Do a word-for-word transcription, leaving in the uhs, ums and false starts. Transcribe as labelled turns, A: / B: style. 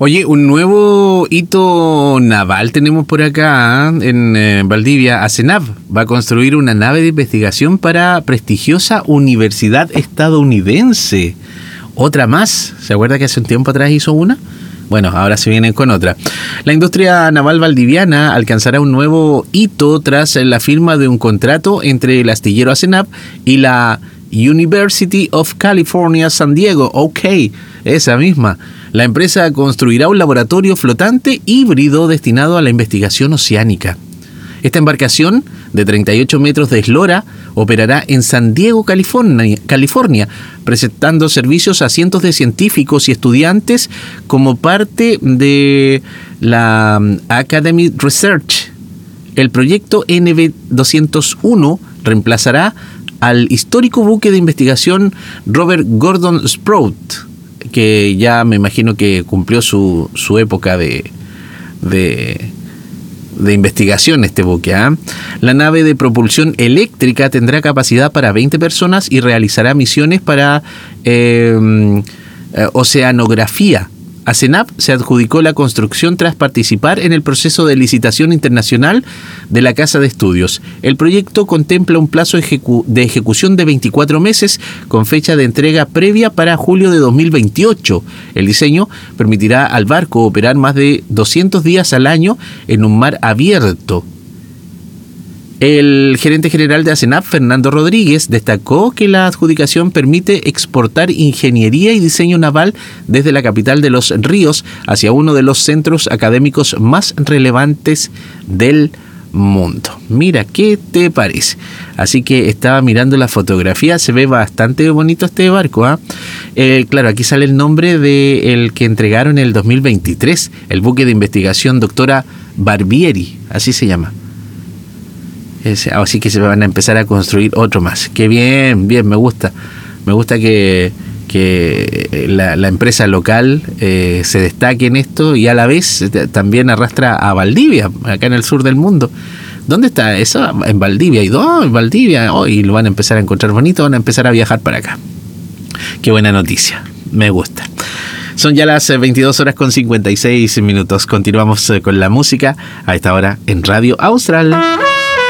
A: Oye, un nuevo hito naval tenemos por acá en eh, Valdivia. ACENAV va a construir una nave de investigación para prestigiosa universidad estadounidense. Otra más. ¿Se acuerda que hace un tiempo atrás hizo una? Bueno, ahora se vienen con otra. La industria naval valdiviana alcanzará un nuevo hito tras la firma de un contrato entre el astillero ACENAV y la University of California San Diego. Ok, esa misma. La empresa construirá un laboratorio flotante híbrido destinado a la investigación oceánica. Esta embarcación, de treinta y ocho metros de eslora, operará en San Diego, California, California, presentando servicios a cientos de científicos y estudiantes como parte de la Academy Research. El proyecto N V doscientos uno reemplazará al histórico buque de investigación Robert Gordon Sprout, que ya me imagino que cumplió su, su época de, de, de investigación este buque. ¿eh? La nave de propulsión eléctrica tendrá capacidad para veinte personas y realizará misiones para eh, eh, oceanografía. ACENAV se adjudicó la construcción tras participar en el proceso de licitación internacional de la Casa de Estudios. El proyecto contempla un plazo ejecu- de ejecución de veinticuatro meses con fecha de entrega previa para julio de dos mil veintiocho. El diseño permitirá al barco operar más de doscientos días al año en un mar abierto. El gerente general de ACENAV, Fernando Rodríguez, destacó que la adjudicación permite exportar ingeniería y diseño naval desde la capital de los ríos hacia uno de los centros académicos más relevantes del mundo. Mira, ¿qué te parece? Así que estaba mirando la fotografía, se ve bastante bonito este barco. ¿eh? Eh, claro, aquí sale el nombre del que entregaron en el dos mil veintitrés, el buque de investigación Doctora Barbieri, así se llama. Así que se van a empezar a construir otro más. Qué bien, bien, me gusta. Me gusta que, que la, la empresa local eh, se destaque en esto y a la vez también arrastra a Valdivia, acá en el sur del mundo. ¿Dónde está eso? En Valdivia. ¿Y dónde? En Valdivia. Oh, y lo van a empezar a encontrar bonito, van a empezar a viajar para acá. Qué buena noticia. Me gusta. Son ya las veintidós horas con cincuenta y seis minutos. Continuamos con la música a esta hora en Radio Austral.